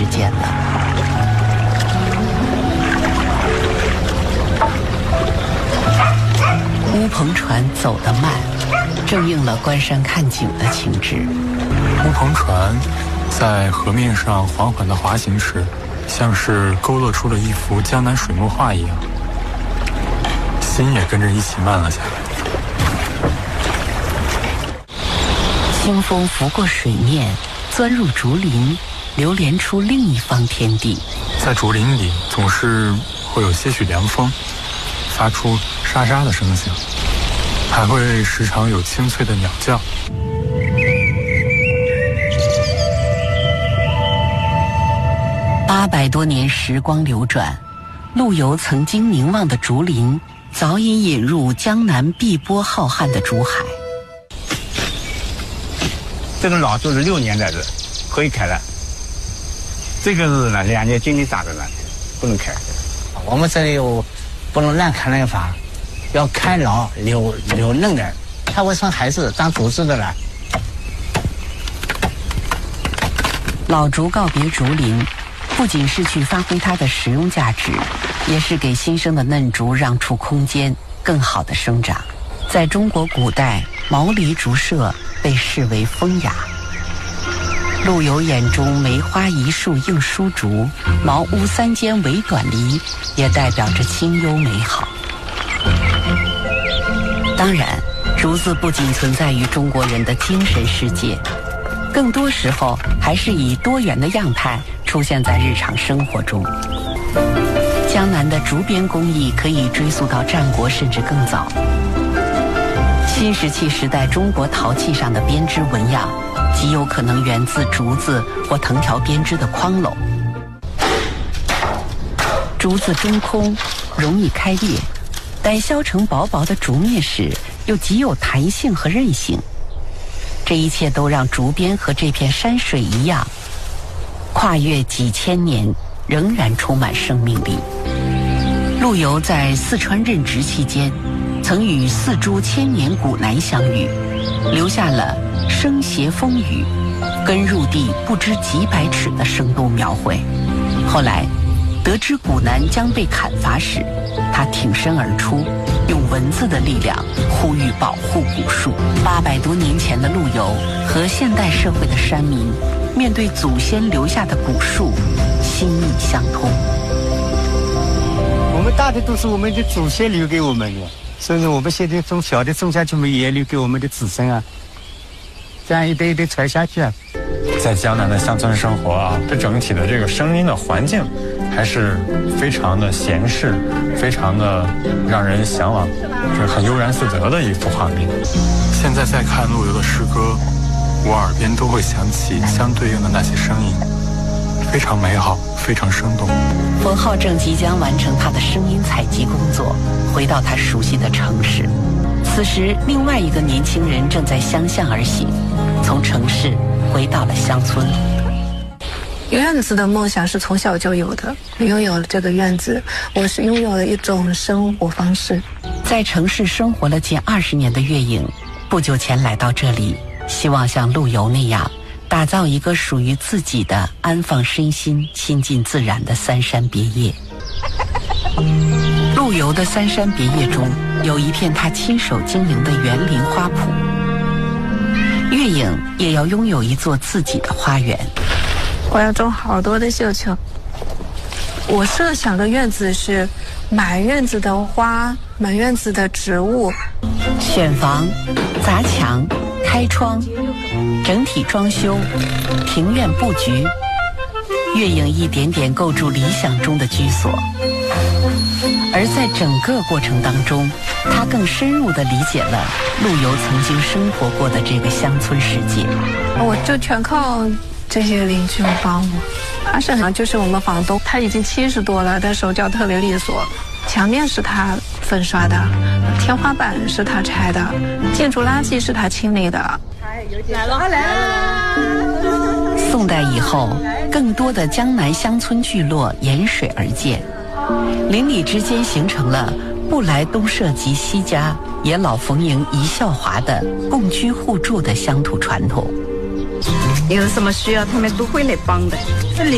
见了。乌篷船走得慢，正应了观山看景的情致。 乌篷船在河面上缓缓地滑行时，像是勾勒出了一幅江南水墨画一样，心也跟着一起慢了下来。 清风拂过水面，钻入竹林，流连出另一方天地。 在竹林里总是会有些许凉风，发出沙沙的声响，还会时常有清脆的鸟叫。 800多年时光流转，陆游曾经凝望的竹林，早已引入江南碧波浩瀚的竹海。 这种老树是6年的，可以开了。这个是呢2年经历长的了，不能开。我们这里有不能乱砍乱伐，要开老留嫩的，它会生孩子当竹子的了。 老竹告别竹林，不仅是去发挥它的实用价值，也是给新生的嫩竹让出空间，更好的生长。在中国古代，毛篱竹社被视为风雅。陆游眼中梅花一树映疏竹，茅屋3间围短篱，也代表着清幽美好。当然，竹子不仅存在于中国人的精神世界，更多时候还是以多元的样态出现在日常生活中。江南的竹编工艺可以追溯到战国甚至更早。新石器时代中国陶器上的编织纹样，极有可能源自竹子或藤条编织的筐篓。竹子中空，容易开裂，但削成薄薄的竹篾时，又极有弹性和韧性。这一切都让竹编和这片山水一样，跨越几千年，仍然充满生命力。陆游在四川任职期间，曾与4株千年古楠相遇，留下了生斜风雨，根入地不知几百尺的生动描绘。后来得知古楠将被砍伐时，他挺身而出，用文字的力量呼吁保护古树。800多年前的陆游和现代社会的山民面对祖先留下的古树，心意相通。 我们大的都是我们的祖先留给我们的，所以说我们现在种小的种下去，我们也留给我们的子孙啊，这样一代一代传下去啊。 在江南的乡村生活啊，这整体的这个声音的环境还是非常的闲适，非常的让人向往，是很悠然自得的一幅画面。现在再看陆游的诗歌，我耳边都会响起相对应的那些声音，非常美好，非常生动。 冯浩正即将完成他的声音采集工作，回到他熟悉的城市。此时，另外一个年轻人正在相向而行，从城市回到了乡村。 院子的梦想是从小就有的，拥有了这个院子，我是拥有了一种生活方式。 在城市生活了近20年的月影，不久前来到这里，希望像陆游那样，打造一个属于自己的安放身心、亲近自然的三山别业。陆游的三山别业中，有一片他亲手经营的园林花圃。月影也要拥有一座自己的花园。 我要种好多的绣球。我设想的院子是满院子的花，满院子的植物， 选房、砸墙、开窗，整体装修，庭院布局，月影一点点构筑理想中的居所。而在整个过程当中，他更深入地理解了陆游曾经生活过的这个乡村世界。 我就全靠这些邻居帮我。他就是我们房东，他已经70多了，但手脚特别利索。墙面是他粉刷的，天花板是他拆的，建筑垃圾是他清理的。 来了！ 宋代以后，更多的江南乡村聚落沿水而建，邻里之间形成了不来东社及西家，也老逢迎一笑华的共居互助的乡土传统。 有什么需要，他们都会来帮的。